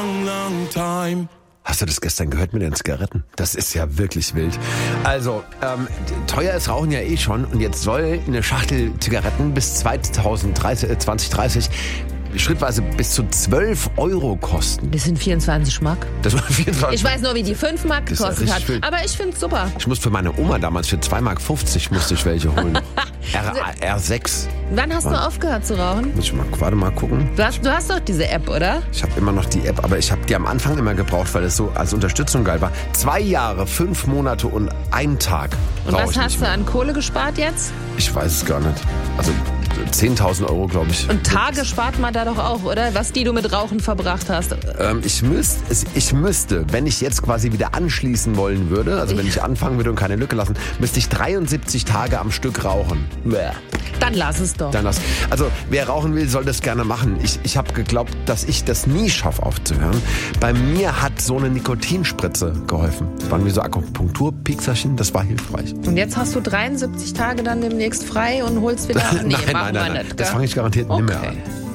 long, long time. Hast du das gestern gehört mit den Zigaretten? Das ist ja wirklich wild. Also, teuer ist Rauchen ja eh schon. Und jetzt soll eine Schachtel Zigaretten bis 2030 schrittweise bis zu 12 Euro kosten. Das sind 24 Mark. Das war 24. Ich weiß nur, wie die 5 Mark gekostet hat. Viel. Aber ich finde es super. Ich musste für meine Oma damals für 2,50 Mark musste ich welche holen. R6. Wann hast du aufgehört zu rauchen? Muss ich mal gucken. Du hast doch diese App, oder? Ich habe immer noch die App, aber ich habe die am Anfang immer gebraucht, weil es so als Unterstützung geil war. 2 Jahre, 5 Monate und 1 Tag. Und was hast du an Kohle gespart jetzt? Ich weiß es gar nicht. Also 10.000 Euro, glaube ich. Und Tage spart man da doch auch, oder? Was die du mit Rauchen verbracht hast. Ich müsste, wenn ich jetzt quasi wieder anschließen wollen würde, also wenn ich anfangen würde und keine Lücke lassen, müsste ich 73 Tage am Stück rauchen. Bäh. Dann lass es doch. Also wer rauchen will, soll das gerne machen. Ich habe geglaubt, dass ich das nie schaffe aufzuhören. Bei mir hat so eine Nikotinspritze geholfen. Das waren wie so Akupunkturpiekserchen, das war hilfreich. Und jetzt hast du 73 Tage dann demnächst frei und holst wieder... Nein. Das fange ich garantiert nicht mehr an.